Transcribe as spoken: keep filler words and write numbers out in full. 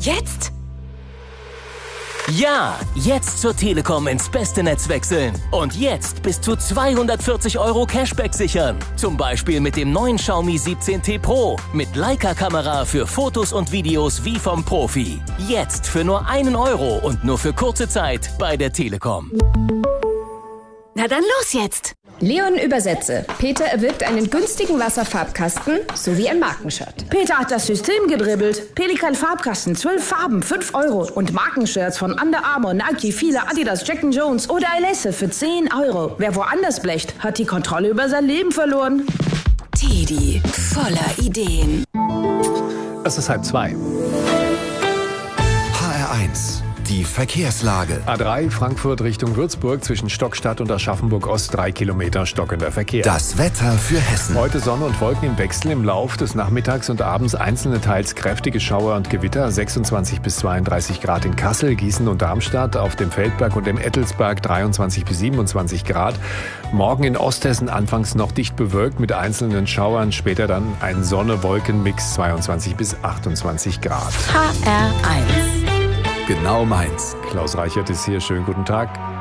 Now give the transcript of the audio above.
Jetzt? Ja, jetzt zur Telekom ins beste Netz wechseln. Und jetzt bis zu zweihundertvierzig Euro Cashback sichern. Zum Beispiel mit dem neuen Xiaomi siebzehn T Pro. Mit Leica-Kamera für Fotos und Videos wie vom Profi. Jetzt für nur einen Euro und nur für kurze Zeit bei der Telekom. Na dann los jetzt! Leon Übersetze. Peter erwirbt einen günstigen Wasserfarbkasten sowie ein Markenshirt. Peter hat das System gedribbelt. Pelikan Farbkasten, zwölf Farben, fünf Euro. Und Markenshirts von Under Armour, Nike, Fila, Adidas, Jack and Jones oder Alesse für zehn Euro. Wer woanders blecht, hat die Kontrolle über sein Leben verloren. Teddy, voller Ideen. Es ist halb zwei. H R eins. Die Verkehrslage. A drei Frankfurt Richtung Würzburg zwischen Stockstadt und Aschaffenburg Ost drei Kilometer stockender Verkehr. Das Wetter für Hessen. Heute Sonne und Wolken im Wechsel, im Lauf des Nachmittags und abends einzelne teils kräftige Schauer und Gewitter. sechsundzwanzig bis zweiunddreißig Grad in Kassel, Gießen und Darmstadt. Auf dem Feldberg und dem Ettelsberg dreiundzwanzig bis siebenundzwanzig Grad. Morgen in Osthessen anfangs noch dicht bewölkt mit einzelnen Schauern. Später dann ein Sonne-Wolken-Mix zweiundzwanzig bis achtundzwanzig Grad. H R eins. Genau meins. Klaus Reichert ist hier. Schönen guten Tag.